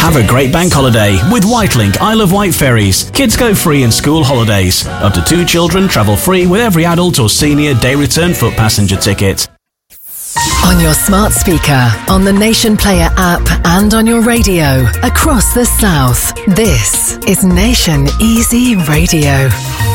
Have a great bank holiday with Whitelink Isle of Wight ferries. Kids go free in school holidays. Up to 2 children travel free with every adult or senior day return foot passenger ticket. On your smart speaker, on the Nation Player app and on your radio across the south. This is Nation Easy Radio.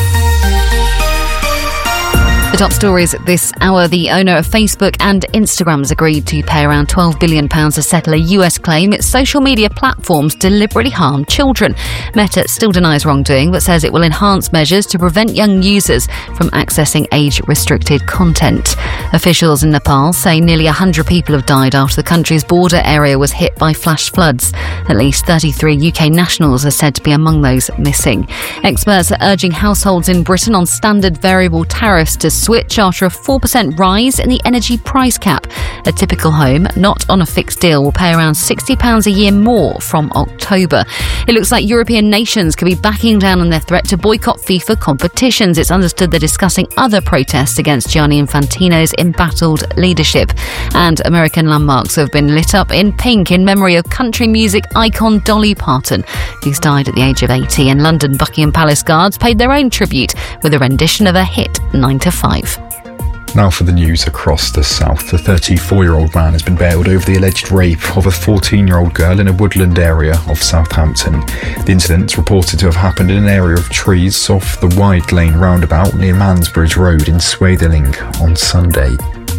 The top stories this hour. The owner of Facebook and Instagram has agreed to pay around £12 billion to settle a US claim its social media platforms deliberately harm children. Meta still denies wrongdoing but says it will enhance measures to prevent young users from accessing age-restricted content. Officials in Nepal say nearly 100 people have died after the country's border area was hit by flash floods. At least 33 UK nationals are said to be among those missing. Experts are urging households in Britain on standard variable tariffs to switch after a 4% rise in the energy price cap. A typical home, not on a fixed deal, will pay around £60 a year more from October. It looks like European nations could be backing down on their threat to boycott FIFA competitions. It's understood they're discussing other protests against Gianni Infantino's embattled leadership. And American landmarks have been lit up in pink in memory of country music icon Dolly Parton, who's died at the age of 80. And London Buckingham Palace guards paid their own tribute with a rendition of her hit 9 to 5. Now for the news across the south. A 34-year-old man has been bailed over the alleged rape of a 14-year-old girl in a woodland area of Southampton. The incident is reported to have happened in an area of trees off the Wide Lane roundabout near Mansbridge Road in Swatheling on Sunday.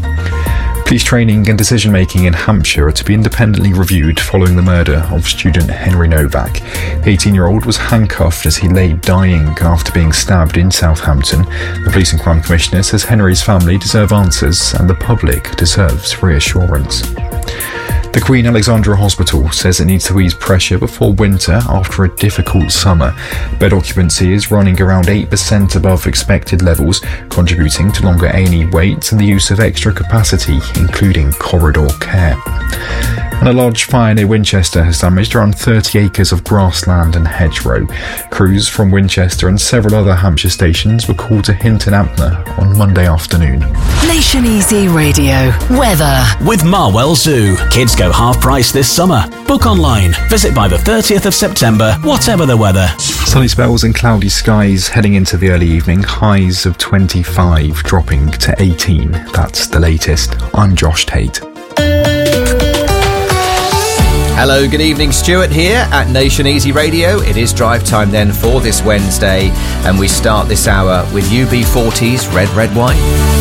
Police training and decision-making in Hampshire are to be independently reviewed following the murder of student Henry Novak. The 18-year-old was handcuffed as he lay dying after being stabbed in Southampton. The Police and Crime Commissioner says Henry's family deserve answers and the public deserves reassurance. The Queen Alexandra Hospital says it needs to ease pressure before winter after a difficult summer. Bed occupancy is running around 8% above expected levels, contributing to longer A&E waits and the use of extra capacity, including corridor care. And a large fire near Winchester has damaged around 30 acres of grassland and hedgerow. Crews from Winchester and several other Hampshire stations were called to Hinton Ampner on Monday afternoon. Nation Easy Radio. Weather. With Marwell Zoo. Kids go half price this summer. Book online. Visit by the 30th of September, whatever the weather. Sunny spells and cloudy skies heading into the early evening. Highs of 25 dropping to 18. That's the latest. I'm Josh Tate. Hello, good evening. Stuart here at Nation Easy Radio. It is drive time then for this Wednesday, and we start this hour with UB40's Red Red Wine.